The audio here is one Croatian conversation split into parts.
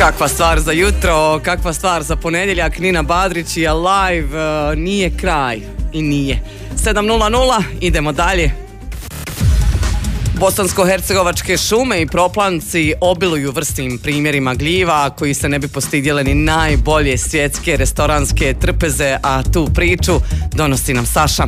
Kakva stvar za jutro, kakva stvar za ponedjeljak. Nina Badrić i Alive, nije kraj i nije. 7:00, idemo dalje. Bosansko-hercegovačke šume i proplanci obiluju vrstim primjerima gljiva koji se ne bi postidjele ni najbolje svjetske restoranske trpeze, a tu priču donosi nam Saša.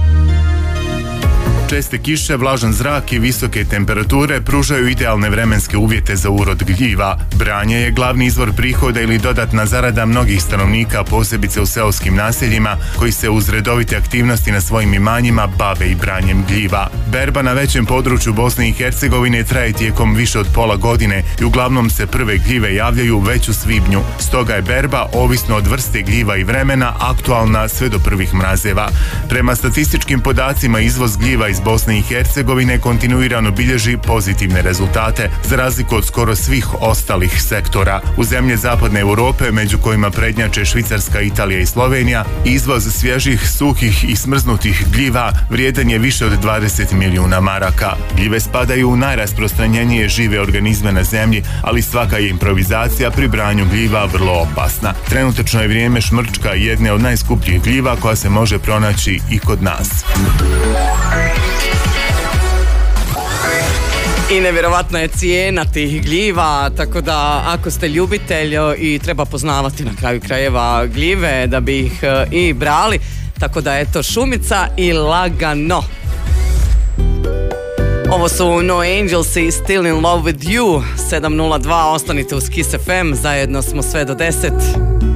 Česte kiše, vlažan zrak i visoke temperature pružaju idealne vremenske uvjete za urod gljiva. Branje je glavni izvor prihoda ili dodatna zarada mnogih stanovnika, posebice u seoskim naseljima, koji se uz redovite aktivnosti na svojim imanjima bave i branjem gljiva. Berba na većem području Bosne i Hercegovine traje tijekom više od pola godine i uglavnom se prve gljive javljaju već u svibnju. Stoga je berba, ovisno od vrste gljiva i vremena, aktualna sve do prvih mrazeva. Prema statističkim podacima, izvoz gljiva iz Bosne i Hercegovine kontinuirano bilježi pozitivne rezultate, za razliku od skoro svih ostalih sektora. U zemlje zapadne Europe, među kojima prednjače Švicarska, Italija i Slovenija, izvoz svježih, suhih i smrznutih gljiva vrijedan je više od 20 milijuna maraka. Gljive spadaju u najrasprostranjenije žive organizme na zemlji, ali svaka je improvizacija pri branju gljiva vrlo opasna. Trenutačno je vrijeme šmrčka jedne od najskupljih gljiva koja se može pronaći i kod nas. I nevjerovatna je cijena tih gljiva, tako da ako ste ljubitelj i treba poznavati na kraju krajeva gljive da bi ih i brali, tako da eto, šumica i lagano. Ovo su No Angels i Still in Love with You. 7:02, ostanite uz Kiss FM, zajedno smo sve do 10.